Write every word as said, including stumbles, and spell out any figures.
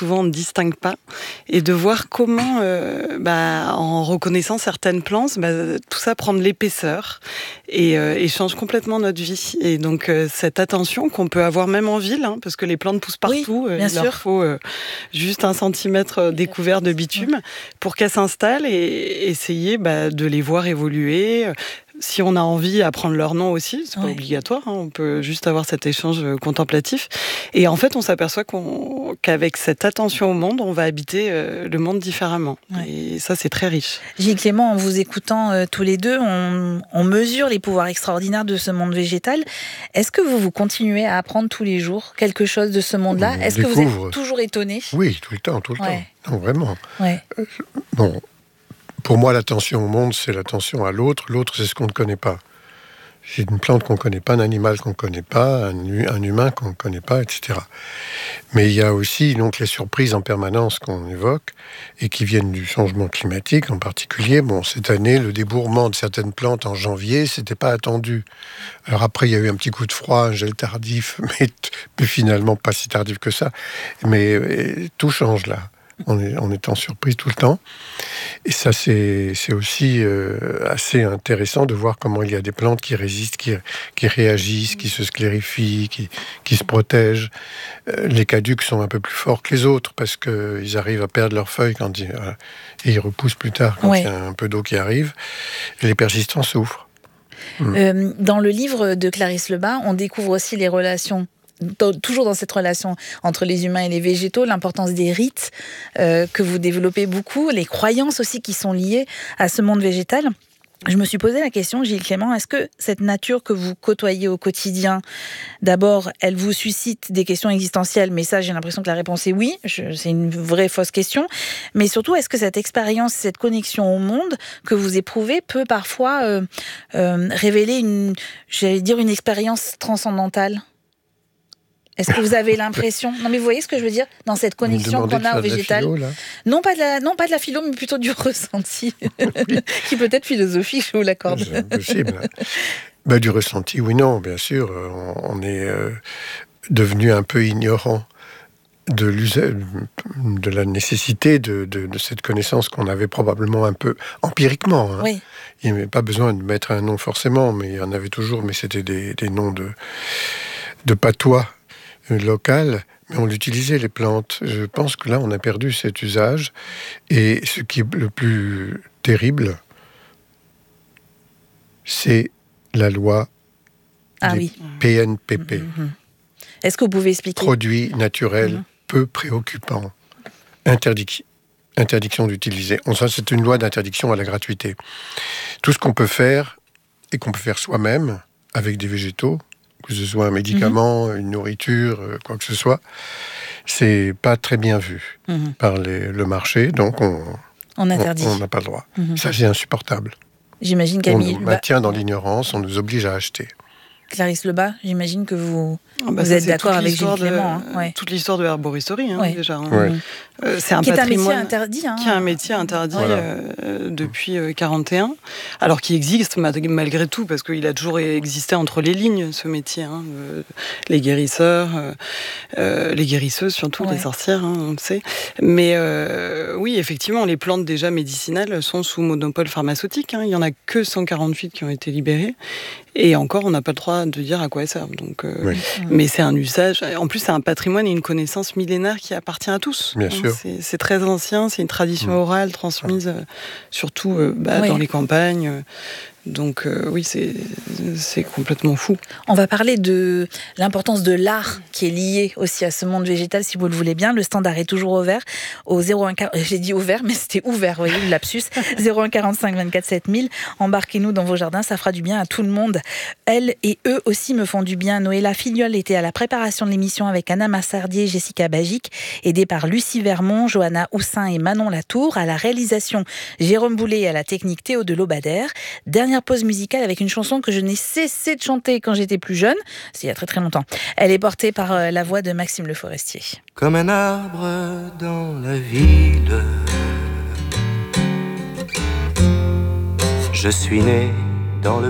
souvent on ne distingue pas, et de voir comment, euh, bah, en reconnaissant certaines plantes, bah, tout ça prend de l'épaisseur et, euh, et change complètement notre vie. Et donc euh, cette attention qu'on peut avoir même en ville, hein, parce que les plantes poussent partout, oui, euh, bien il sûr. leur faut euh, juste un centimètre découvert de bitume pour qu'elles s'installent et essayer bah, de les voir évoluer. Si on a envie, apprendre leur nom aussi, c'est pas Ouais. obligatoire, hein, on peut juste avoir cet échange contemplatif. Et en fait, on s'aperçoit qu'on, qu'avec cette attention au monde, on va habiter euh, le monde différemment. Ouais. Et ça, c'est très riche. Gilles Clément, en vous écoutant euh, tous les deux, on, on mesure les pouvoirs extraordinaires de ce monde végétal. Est-ce que vous, vous continuez à apprendre tous les jours quelque chose de ce monde-là ? Est-ce découvre... que vous êtes toujours étonné ? Oui, tout le temps, tout le ouais. temps. Non, vraiment. Ouais. Euh, bon. Pour moi, l'attention au monde, c'est l'attention à l'autre. L'autre, c'est ce qu'on ne connaît pas. C'est une plante qu'on ne connaît pas, un animal qu'on ne connaît pas, un, un humain qu'on ne connaît pas, et cetera. Mais il y a aussi donc, les surprises en permanence qu'on évoque et qui viennent du changement climatique en particulier. Bon, cette année, le débourrement de certaines plantes en janvier, ce n'était pas attendu. Alors après, il y a eu un petit coup de froid, un gel tardif, mais, mais finalement pas si tardif que ça. Mais et, tout change là. On est en étant surpris tout le temps. Et ça, c'est, c'est aussi euh, assez intéressant de voir comment il y a des plantes qui résistent, qui, qui réagissent, qui se sclérifient, qui, qui se protègent. Euh, les caducs sont un peu plus forts que les autres parce qu'ils arrivent à perdre leurs feuilles quand ils, euh, et ils repoussent plus tard quand ouais. il y a un peu d'eau qui arrive. Et les persistants souffrent. Mmh. Euh, dans le livre de Clarisse Lebas, on découvre aussi les relations toujours dans cette relation entre les humains et les végétaux, l'importance des rites euh, que vous développez beaucoup, les croyances aussi qui sont liées à ce monde végétal. Je me suis posé la question, Gilles Clément, est-ce que cette nature que vous côtoyez au quotidien, d'abord, elle vous suscite des questions existentielles, mais ça, j'ai l'impression que la réponse est oui, je, c'est une vraie fausse question, mais surtout, est-ce que cette expérience, cette connexion au monde que vous éprouvez peut parfois euh, euh, révéler une, j'allais dire, une expérience transcendantale ? Est-ce que vous avez l'impression... Non, mais vous voyez ce que je veux dire dans cette connexion qu'on a au végétal ? Philo, non, pas de la, non, pas de la philo, mais plutôt du ressenti. Qui peut être philosophique, je vous l'accorde. C'est possible. Ben, du ressenti, oui, non, bien sûr. On, on est euh, devenu un peu ignorant de l'usage, de la nécessité de, de, de cette connaissance qu'on avait probablement un peu empiriquement. Hein. Oui. Il n'y avait pas besoin de mettre un nom forcément, mais il y en avait toujours, mais c'était des, des noms de, de patois local, mais on l'utilisait, les plantes. Je pense que là, on a perdu cet usage. Et ce qui est le plus terrible, c'est la loi ah, des oui. P N P P. Mm-hmm. Est-ce que vous pouvez expliquer ? Produits naturels mm-hmm. peu préoccupants. Interdic- interdiction d'utiliser. On sait, c'est une loi d'interdiction à la gratuité. Tout ce qu'on peut faire, et qu'on peut faire soi-même, avec des végétaux, que ce soit un médicament, mmh. une nourriture, euh, quoi que ce soit, c'est pas très bien vu mmh. par les, le marché, donc on on interdit. On n'a pas le droit. Mmh. Ça, c'est insupportable. J'imagine Camille. On nous maintient dans l'ignorance, on nous oblige à acheter. Clarisse Lebas, j'imagine que vous, oh bah vous ça, êtes d'accord avec Gilles Clément. De, hein, ouais. Toute l'histoire de l'herboristerie, hein, ouais. déjà. Hein. Ouais. Euh, c'est un qui patrimoine est un métier interdit. Hein. Qui est un métier interdit voilà. euh, depuis euh, quarante et un, alors qu'il existe malgré tout, parce qu'il a toujours existé entre les lignes, ce métier. Hein, euh, les guérisseurs, euh, euh, les guérisseuses surtout, ouais. les sorcières, hein, on le sait. Mais euh, oui, effectivement, les plantes déjà médicinales sont sous monopole pharmaceutique. Hein. Il n'y en a que cent quarante-huit qui ont été libérées. Et encore, on n'a pas le droit de dire à quoi elles servent. Donc, euh, oui. Mais c'est un usage. En plus, c'est un patrimoine et une connaissance millénaire qui appartient à tous. Bien sûr. C'est, c'est très ancien, c'est une tradition orale transmise, euh, surtout euh, bah, oui. dans les campagnes. Euh, Donc euh, oui, c'est, c'est complètement fou. On va parler de l'importance de l'art qui est lié aussi à ce monde végétal, si vous le voulez bien. Le standard est toujours ouvert au zéro un quarante... J'ai dit ouvert, mais c'était ouvert, vous voyez, le lapsus. zéro un quarante-cinq vingt-quatre sept mille. Embarquez-nous dans vos jardins, ça fera du bien à tout le monde. Elles et eux aussi me font du bien. Noëlla Filiol était à la préparation de l'émission avec Anna Massardier et Jessica Bagic, aidée par Lucie Vermont, Johanna Houssin et Manon Latour. À la réalisation, Jérôme Boulet et à la technique, Théo de Lobadère. Dernière pause musicale avec une chanson que je n'ai cessé de chanter quand j'étais plus jeune, c'est il y a très très longtemps. Elle est portée par euh, la voix de Maxime Le Forestier. Comme un arbre dans la ville, je suis né dans le